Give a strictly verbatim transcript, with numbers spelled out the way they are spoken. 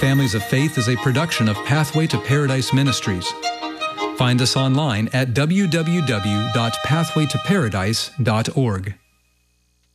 Families of Faith is a production of Pathway to Paradise Ministries. Find us online at w w w dot pathway to paradise dot org.